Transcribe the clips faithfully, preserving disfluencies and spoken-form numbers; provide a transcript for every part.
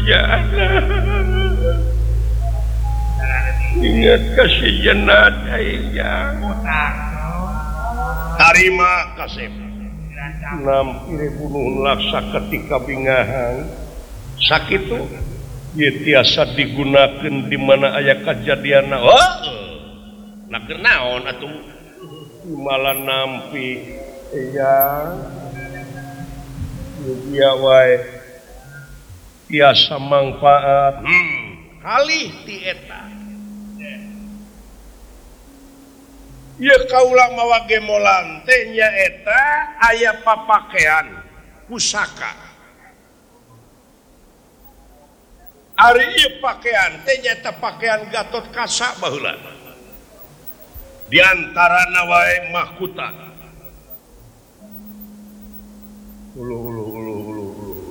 ingat kasih jenat tarima kasih nampire bunuh laksa ketika bingahan sakit tuh ya tiasa digunakan di mana aya kejadian oh nak naon atuh malah nampi ya dia wae tiasa manfaat hmm kali ti eta ya kaula mawa gemolan teh nya eta aya papakean pusaka ari ieu pakaian teh nya eta pakaian Gatot Kaca baheula di antarana wae mahkota uluh uluh uluh uluh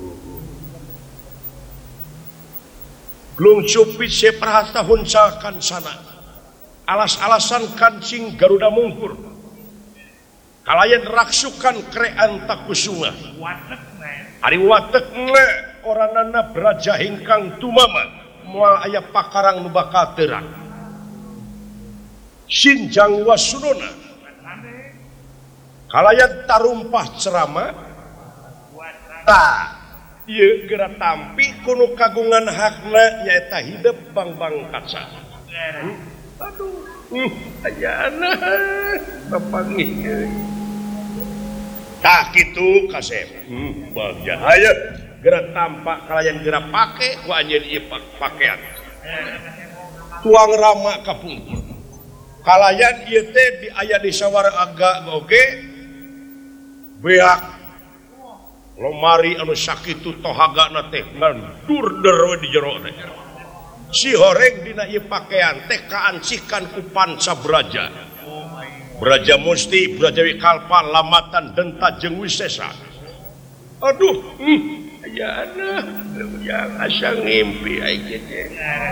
glung cupit seprahata huncakan sana alas-alasan kancing Garuda Mungkur kalayan raksukan krean takusuma ari watek le oranana beraja hingkang tumama moal aya pakarang nu bakal terang sinjang wasunona kalayan tarumpah ceramah ta ieu geura tampi kuno kagungan hakna nyaeta hidup Bang-Bang Kaca hmm? aduh hmm, ayana bapangih tah kitu kasep hmm, bagja aya geura tampak kalayan geura pake ku anjeun ieu pakaian tuang rama kapungkur kalayan ieu teh di aya di Sawaraga oge beak lomari anu sakitu tohagana teh ngandur-dur we di jero teh si horeng dina ieu pakaian teh kaancihkan ku panca braja Braja Musti, Braja Wikalpa, Lamatan, Denta, jeung Wisesa. Aduh, hmm, ayana, yang asa ngimpi aing teh.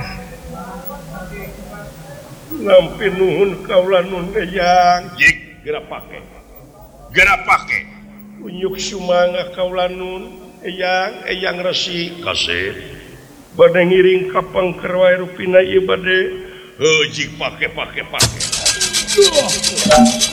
Ngampi nuhun kaula nun yang jik geura pake. Geura pake. Unyuk sumangga kaula nun eyang eyang resi kasih. Bade ngiring ka pangker wae rupina ieu bade. Heuh jik pake pake pake.